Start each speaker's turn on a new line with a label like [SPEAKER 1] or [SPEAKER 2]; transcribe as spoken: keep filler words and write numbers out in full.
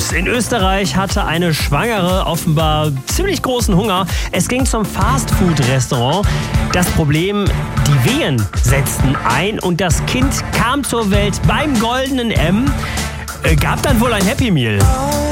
[SPEAKER 1] News. In Österreich hatte eine Schwangere offenbar ziemlich großen Hunger. Es ging zum Fastfood-Restaurant. Das Problem, die Wehen setzten ein und das Kind kam zur Welt beim goldenen M. Gab dann wohl ein Happy Meal.